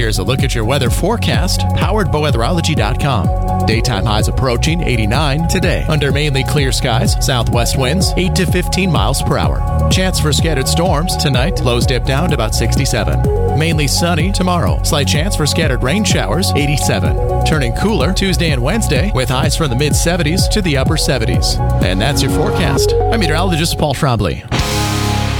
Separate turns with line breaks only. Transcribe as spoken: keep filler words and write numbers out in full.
Here's a look at your weather forecast, powered by weatherology dot com. Daytime highs approaching eighty-nine today. Under mainly clear skies, southwest winds eight to fifteen miles per hour. Chance for scattered storms tonight. Lows dip down to about sixty-seven. Mainly sunny tomorrow. Slight chance for scattered rain showers, eighty-seven. Turning cooler Tuesday and Wednesday with highs from the mid seventies to the upper seventies. And that's your forecast. I'm meteorologist Paul Trombley.